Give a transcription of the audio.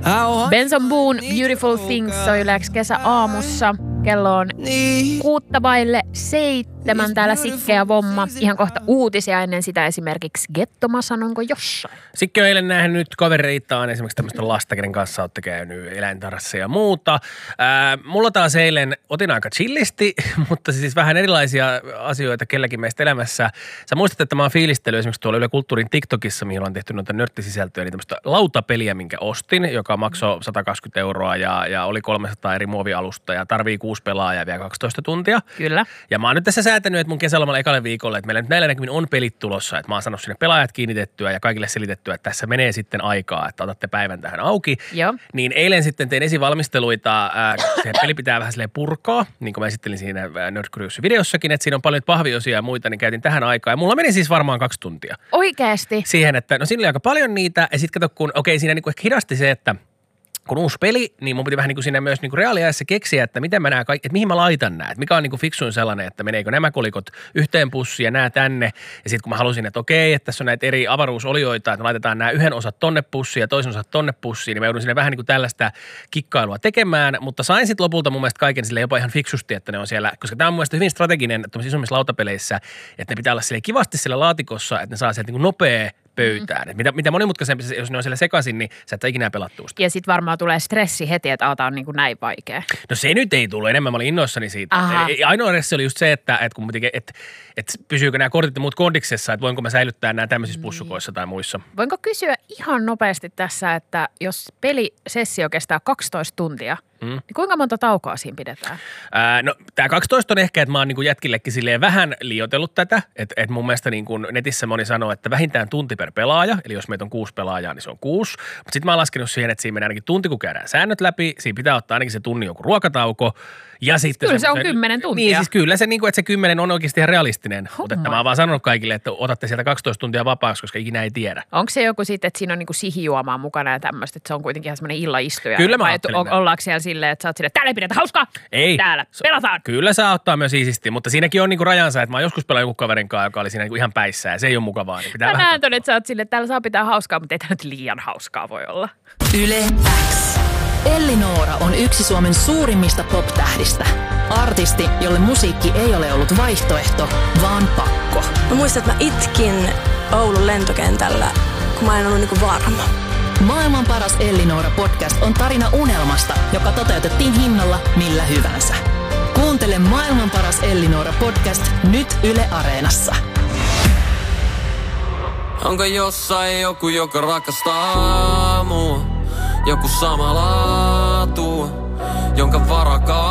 Benson Boone, Beautiful Things soi yleensä kesäaamussa. Kello on 6:07 täällä Sikke ja Vomma. Ihan kohta uutisia ennen sitä esimerkiksi Gettoman sanonko jossain. Sikke on eilen nähnyt kavereitaan esimerkiksi tämmöistä lasta, kenen kanssa olette käynyt eläintarassa ja muuta. Mulla taas eilen otin aika chillisti, mutta siis vähän erilaisia asioita kelläkin meistä elämässä. Sä muistat, että mä oon fiilistellyt esimerkiksi tuolla Yle Kulttuurin TikTokissa, mihin on tehty noita nörttisisältöjä, niin tämmöistä lautapeliä, minkä ostin, joka maksoi 120 € ja oli 300 eri muovialusta ja tarvii 6 pelaajaa vielä 12 tuntia. Kyllä. Ja mä oon nyt tässä säätänyt, että mun kesälomalla ekalle viikolle, että meillä nyt näillä näkymin on pelit tulossa, että mä oon saanut sinne pelaajat kiinnitettyä ja kaikille selitettyä, että tässä menee sitten aikaa, että otatte päivän tähän auki. Joo. Niin eilen sitten tein esivalmisteluita, se peli pitää vähän silleen purkaa, niin kuin mä esittelin siinä Nerd Curious-videossakin, että siinä on paljon pahviosia ja muita, niin käytin tähän aikaa. Ja mulla meni siis varmaan 2 tuntia. Oikeesti? Siihen, että no siinä oli aika paljon niitä ja sitten kato, kun siinä niinku ehkä hidasti se, että kun uusi peli, niin mun piti vähän niin kuin siinä myös niin kuin reaaliajassa keksiä, että miten mä nämä kaikki, että mihin mä laitan nämä, että mikä on niin kuin fiksuin sellainen, että meneekö nämä kolikot yhteen pussiin ja nämä tänne. Ja sitten kun mä halusin, että okei, että tässä on näitä eri avaruusolioita, että me laitetaan nämä yhden osat tonne pussiin ja toisen osat tonne pussiin, niin mä joudun sinne vähän niin kuin tällaista kikkailua tekemään, mutta sain sitten lopulta mun mielestä kaiken sille jopa ihan fiksusti, että ne on siellä, koska tämä on mun mielestä hyvin strateginen tuollaisissa isommissa lautapeleissä, että ne pitää olla sille kivasti siellä laatikossa, että ne saa sieltä niin kuin nopea pöytään. Mitä monimutkaisempi, jos ne on siellä sekaisin, niin sä et ikinä pelattua sitä. Ja sit varmaan tulee stressi heti, että tämä on niin kuin näin vaikea. No se nyt ei tullut. Enemmän mä olin innoissani siitä. Ainoa stressi oli just se, että kun että pysyykö nämä kortit ja muut kondiksessa, että voinko mä säilyttää nämä tämmöisissä pussukoissa tai muissa. Voinko kysyä ihan nopeasti tässä, että jos pelisessio kestää 12 tuntia, niin kuinka monta taukoa siinä pidetään? No tämä 12 on ehkä, että mä oon niin kuin jätkillekin silleen vähän liioitellut tätä. Että mun mielestä niin kuin netissä moni sanoo, että vähintään tunti per pelaaja. Eli jos meitä on 6 pelaajaa, niin se on 6. Mutta sitten mä oon laskenut siihen, että siinä menee ainakin tunti, kun käydään säännöt läpi. Siinä pitää ottaa ainakin se tunnin joku ruokatauko. Ja sitten kyllä se on 10 tuntia. Niin siis kyllä se, niin kuin, että se 10 on oikeasti ihan realistinen. Mutta että mä oon vaan sanonut kaikille, että otatte sieltä 12 tuntia vapaaksi, koska ikinä ei tiedä. Onko se joku sitten, että siinä on niinku sihijuomaa mukana ja tämmöistä, että se on kuitenkin ihan semmoinen illaistuja? Kyllä mä ollaanko siellä silleen, että sä oot silleen, että täällä ei pidetä hauskaa? Ei. Täällä pelataan. Kyllä saa ottaa myös iisisti, mutta siinäkin on niinku rajansa, että mä oon joskus pelannut joku kaverin kanssa, joka oli siinä niinku ihan päissä ja se ei ole mukavaa. Niin pitää mä näen ton, että sä oot silleen, että täällä saa pitää hauskaa, mutta ei tää nyt liian hauskaa voi olla. Yle X. Elli Noora on yksi Suomen suurimmista pop-tähdistä. Artisti, jolle musiikki ei ole ollut vaihtoehto, vaan pakko. Mä muistan, että mä itkin Oulun lentokentällä, kun mä en ollut niinku varma. Maailman paras Elli Noora podcast on tarina unelmasta, joka toteutettiin hinnalla millä hyvänsä. Kuuntele Maailman paras Elli Noora podcast nyt Yle Areenassa. Onko jossain joku, joka rakastaa mua? Joku sama laatu, jonka varakaan